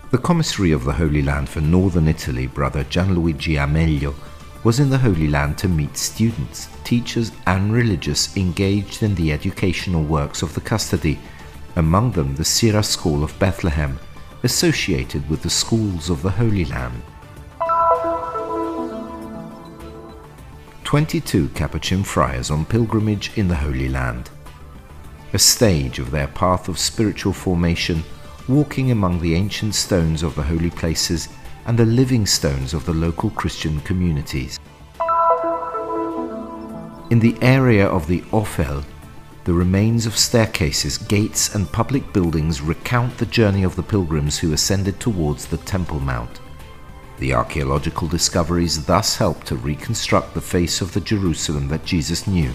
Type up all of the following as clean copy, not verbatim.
The commissary of the Holy Land for Northern Italy, Brother Gianluigi Amelio, was in the Holy Land to meet students, teachers and religious engaged in the educational works of the custody, among them the Sira School of Bethlehem, associated with the schools of the Holy Land. 22 Capuchin friars on pilgrimage in the Holy Land. A stage of their path of spiritual formation, walking among the ancient stones of the holy places and the living stones of the local Christian communities. In the area of the Ophel, the remains of staircases, gates and public buildings recount the journey of the pilgrims who ascended towards the Temple Mount. The archaeological discoveries thus help to reconstruct the face of the Jerusalem that Jesus knew.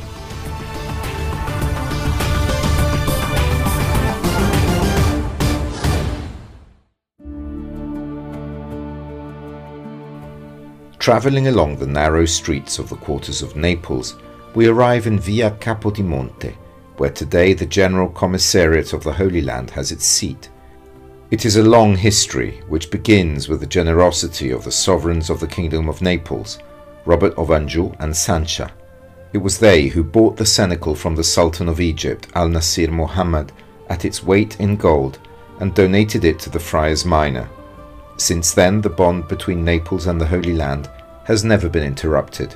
Travelling along the narrow streets of the quarters of Naples, we arrive in Via Capodimonte, where today the General Commissariat of the Holy Land has its seat. It is a long history which begins with the generosity of the sovereigns of the Kingdom of Naples, Robert of Anjou and Sancha. It was they who bought the cenacle from the Sultan of Egypt, Al-Nasir Muhammad, at its weight in gold and donated it to the Friars Minor. Since then, the bond between Naples and the Holy Land has never been interrupted.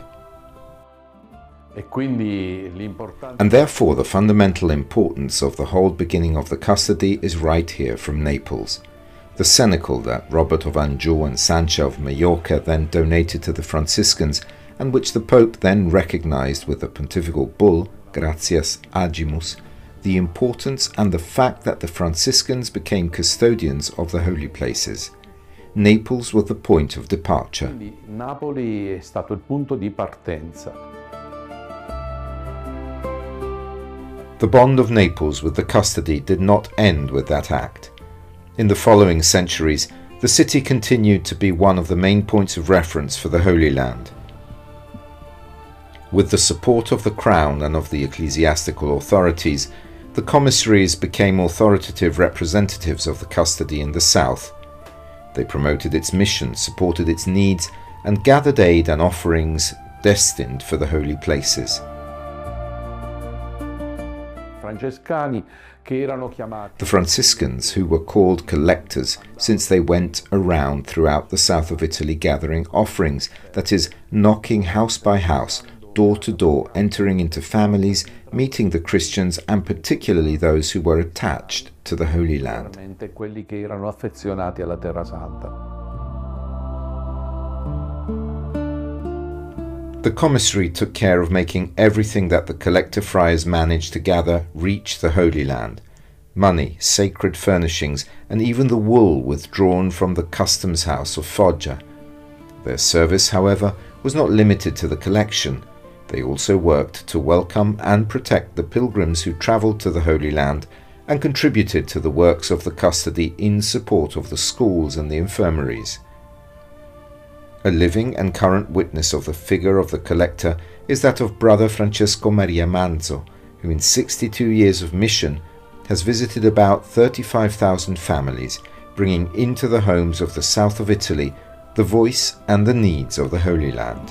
And therefore the fundamental importance of the whole beginning of the custody is right here from Naples. The cenacle that Robert of Anjou and Sancha of Majorca then donated to the Franciscans, and which the Pope then recognized with the pontifical bull, Gratias Agimus, the importance and the fact that the Franciscans became custodians of the holy places. Naples was the point of departure. Napoli è stato il punto di partenza. The bond of Naples with the custody did not end with that act. In the following centuries, the city continued to be one of the main points of reference for the Holy Land. With the support of the Crown and of the ecclesiastical authorities, the commissaries became authoritative representatives of the custody in the south. They promoted its mission, supported its needs, and gathered aid and offerings destined for the holy places. The Franciscans, who were called collectors since they went around throughout the south of Italy gathering offerings, that is, knocking house by house, door to door, entering into families, meeting the Christians and particularly those who were attached to the Holy Land. The commissary took care of making everything that the collector friars managed to gather reach the Holy Land. Money, sacred furnishings, and even the wool withdrawn from the customs house of Foggia. Their service, however, was not limited to the collection. They also worked to welcome and protect the pilgrims who travelled to the Holy Land and contributed to the works of the custody in support of the schools and the infirmaries. A living and current witness of the figure of the collector is that of Brother Francesco Maria Manzo, who in 62 years of mission has visited about 35,000 families, bringing into the homes of the south of Italy the voice and the needs of the Holy Land.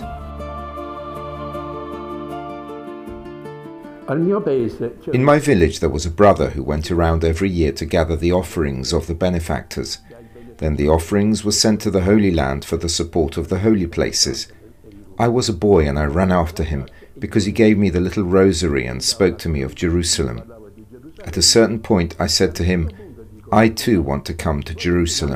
In my village there was a brother who went around every year to gather the offerings of the benefactors. Then the offerings were sent to the Holy Land for the support of the holy places. I was a boy and I ran after him because he gave me the little rosary and spoke to me of Jerusalem. At a certain point I said to him, I too want to come to Jerusalem.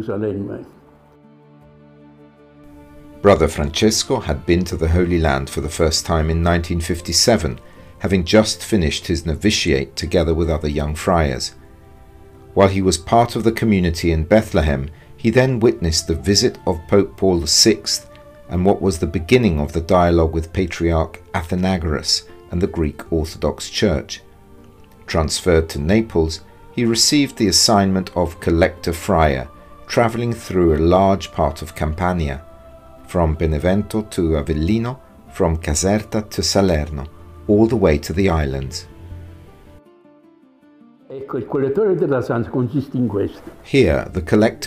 Brother Francesco had been to the Holy Land for the first time in 1957, having just finished his novitiate together with other young friars. While he was part of the community in Bethlehem, he then witnessed the visit of Pope Paul VI and what was the beginning of the dialogue with Patriarch Athenagoras and the Greek Orthodox Church. Transferred to Naples, he received the assignment of collector friar, travelling through a large part of Campania, from Benevento to Avellino, from Caserta to Salerno, all the way to the islands. Here, the collector